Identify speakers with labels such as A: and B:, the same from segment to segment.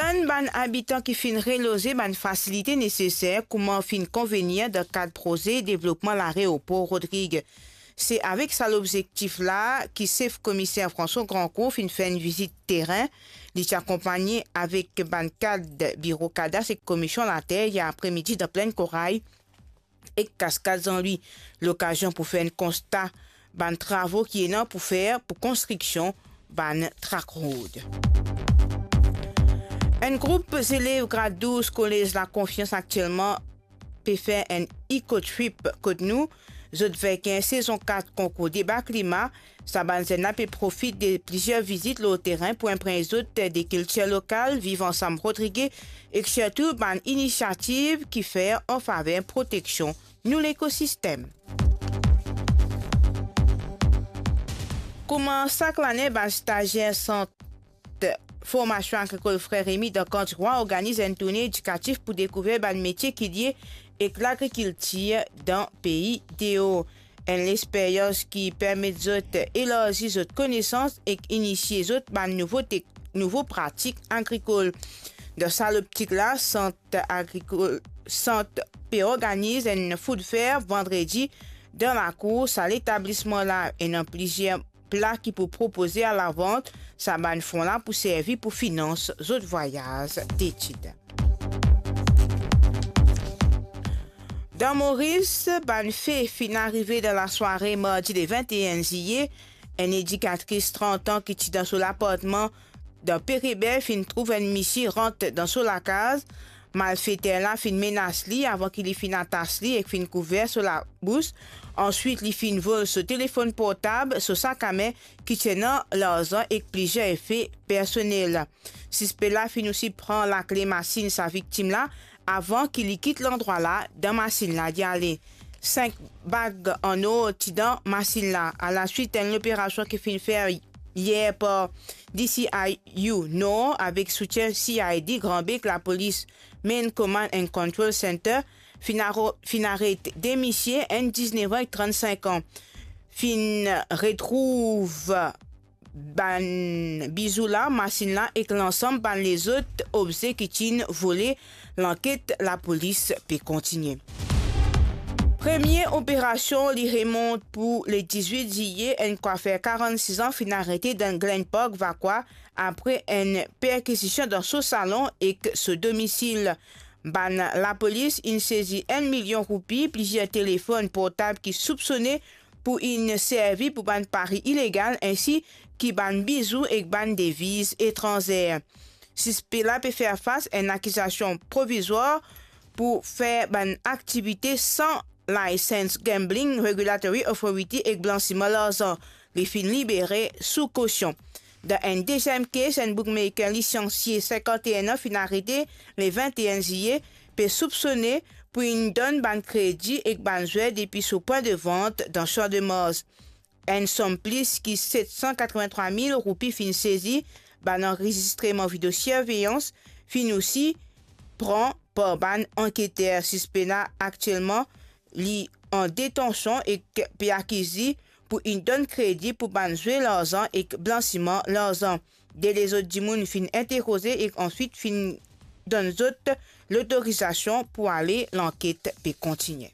A: donne ban habitants qui fin reloger ban facilité nécessaire comment fin convenir dans cadre projet développement l'aéroport Rodrigue. C'est avec ça l'objectif là qui chef commissaire François Grandcourt fin fait une visite terrain. Il est accompagné avec ban cadre bureau cadastre et commission la terre hier après-midi dans pleine corail et cascade en lui. L'occasion pour faire un constat ban travaux qui est là pour faire pour construction ban track road. Un groupe élèves grade 12 collège La Confiance actuellement peut faire un éco-trip côte nous. Zot avec un saison 4 concours débat climat, sa banzena peut profite de plusieurs visites au terrain pour imprégner les autres des cultures locales, vivant ensemble Rodrigue et surtout une initiative qui fait en faveur de protection de l'écosystème. Comment ça que l'année, stagiaire centre formation agricole Frère Rémi de Candirois organise une tournée éducative pour découvrir le métier qui lié avec l'agriculture dans le pays d'Eo. Une expérience qui permet d'élargir les connaissances et d'initier les nouveaux pratiques agricoles. Dans cette optique-là, Centre P organise une food fair vendredi dans la course à l'établissement-là et dans plusieurs plats qui pour proposer à la vente. Ça ban fond là pour servir pour financer autres voyages d'études. Dans Maurice, ban fait fin arrivé dans la soirée mardi le 21 juillet, une éducatrice 30 ans qui est dans son appartement dans Péribel fin trouve une mission rentre dans son la case. Malfaiteur là fin menace li avant qu'il fin attache li et fin couvert sur la bouche. Ensuite, il fin vol ce téléphone portable, ce sac à main qui tient l'argent et plusieurs effets personnels. Suspect là fin aussi prend la clé machine sa victime là avant qu'il quitte l'endroit là dans machine là d'y aller. 5 bagues en or dans machine là. À la suite d'une opération qui fin faire hier par DCIU Nord avec soutien CID Grand Bec, la police Main Command and Control Center fin arrête démissier un 19 ans et 35 ans. Fin retrouve ban bisou là, machine là et l'ensemble ban les autres objets qui tiennent volés. L'enquête, la police peut continuer. Première opération, li remonte pour le 18 juillet, un coiffeur 46 ans fin arrêté dans Glen Park, Vaqua, après une perquisition dans son salon et ce domicile. Ban la police, il saisit 1 million de roupies, plusieurs téléphones portables qui soupçonnaient pour une service pour ban pari illégal ainsi que ban bisous et ban devises étrangères. Suspect là peut faire face à une accusation provisoire pour faire ban activité sans License Gambling Regulatory Authority et blanchiment l'argent. Les fins libérés sous caution. Dans un deuxième cas, un bookmaker licencié 51 ans fin arrêté le 21 juillet peut soupçonner pour une donne ban crédit et ban jouet depuis son point de vente dans Champ de Mars. Un somme plus qui 783 000 roupies fin saisie ban enregistrement vidéosurveillance fin aussi prend par ban enquêteur suspect actuellement li en détention et peut acquis pour une donne crédit pour ban jouer l'argent et blanchiment l'argent. Dès les autres dimoun fin interrogé et ensuite fin donne autres l'autorisation pour aller l'enquête peut continuer.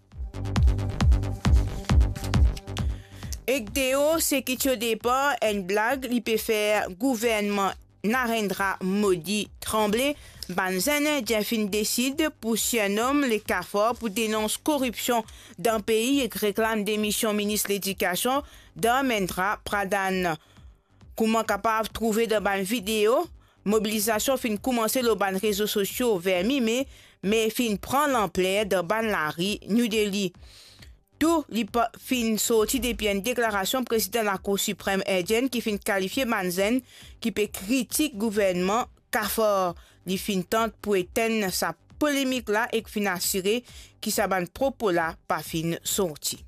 A: Ekdeo, c'est qui au départ une blague, il peut faire gouvernement Narendra Modi trembler. Banzen Indien fin décide pour surnommer les CAFOR pour dénoncer corruption dans le pays et réclame démission ministre de l'Éducation Dharmendra Pradhan. Comment capable de trouver dans ban vidéo? Mobilisation fin commencer le ban réseaux sociaux vers mi-mai, mais fin prend l'ampleur dans ban la rue New Delhi. Tout li fin sorti depuis une déclaration président de la Cour suprême indienne qui fin qualifier Banzen qui peut critiquer gouvernement CAFOR. Li fin tente pour éteindre sa polémique là et fin assurer qui sa ban propos là pas fin sorti.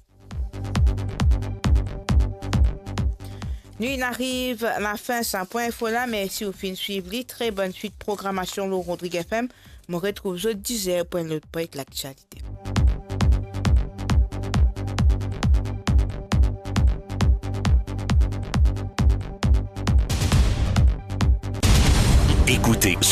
A: Nous arrive la fin sans point info là, merci au fin suivre li. Très bonne suite programmation le Rodrigue FM. Me retrouve je 10h pour l'autre point avec l'actualité.
B: Écoutez